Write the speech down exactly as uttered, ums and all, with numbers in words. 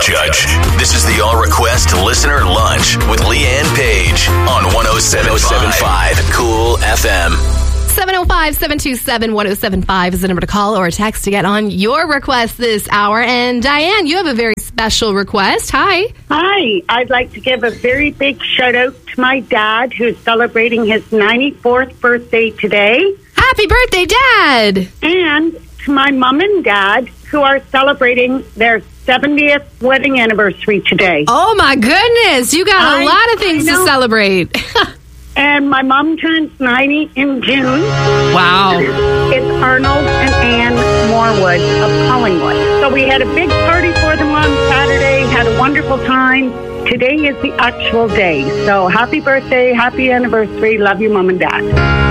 judge. This is the All Request Listener Lunch with Leanne Page on one oh seven point five Cool F M. seven oh five, seven two seven, one oh seven five is the number to call or text to get on your request this hour. And Diane, you have a very special request. Hi. Hi. I'd like to give a very big shout out to my dad, who's celebrating his ninety-fourth birthday today. Happy birthday, Dad. And to my mom and dad, who are celebrating their seventieth wedding anniversary today. Oh, my goodness. You got a I, lot of things to celebrate. And my mom turns ninety in June. Wow. It's Arnold and Ann Morwood of Collingwood. So we had a big party for them on Saturday, had a wonderful time. Today is the actual day. So happy birthday, happy anniversary. Love you, Mom and Dad.